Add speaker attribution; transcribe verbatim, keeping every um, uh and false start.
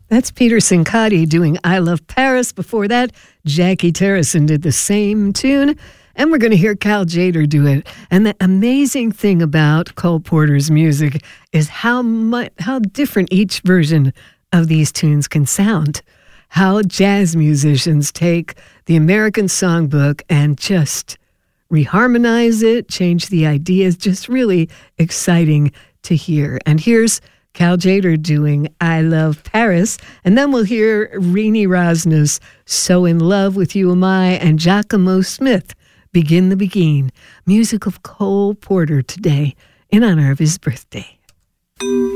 Speaker 1: That's Peter Cincotti doing I Love Paris. Before that, Jackie Terrison did the same tune. And we're going to hear Cal Tjader do it. And the amazing thing about Cole Porter's music is how much, how different each version of these tunes can sound. How jazz musicians take the American songbook and just reharmonize it, change the ideas. Just really exciting to hear. And here's Cal Tjader doing I Love Paris. And then we'll hear Renee Rosnes' So in Love with You Am I, and Giacomo Smith, Begin the Beguine. Music of Cole Porter today in honor of his birthday.